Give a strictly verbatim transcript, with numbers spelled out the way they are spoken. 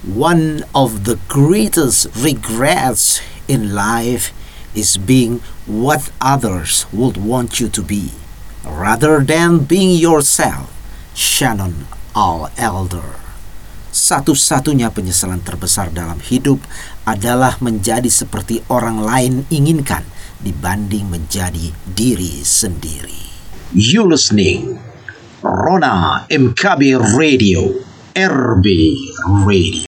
One of the greatest regrets in life is being what others would want you to be, rather than being yourself. Shannon Al Elder. Satu-satunya penyesalan terbesar dalam hidup adalah menjadi seperti orang lain inginkan dibanding menjadi diri sendiri. You listening Rona M K B Radio, R B Radio.